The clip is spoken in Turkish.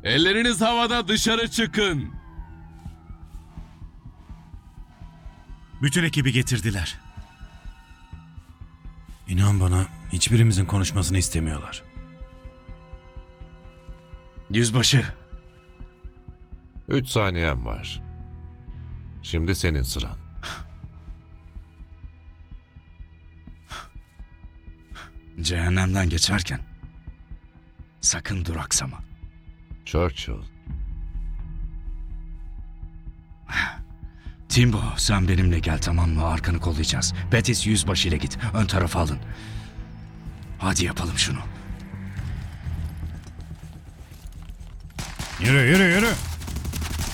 Elleriniz havada, dışarı çıkın. Bütün ekibi getirdiler. İnan bana hiçbirimizin konuşmasını istemiyorlar. Yüzbaşı. 3 saniyen var. Şimdi senin sıran. Cehennemden geçerken sakın duraksama. Churchill. Timbo, sen benimle gel, tamam mı? Arkanı kollayacağız. Betis yüzbaşı ile git. Ön tarafa alın. Hadi yapalım şunu. Yürü yürü yürü.